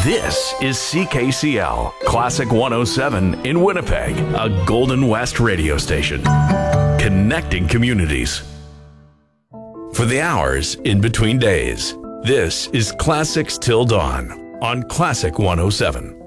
This is CKCL, Classic 107 in Winnipeg, a Golden West radio station. Connecting communities. For the hours in between days, this is Classics Till Dawn on Classic 107.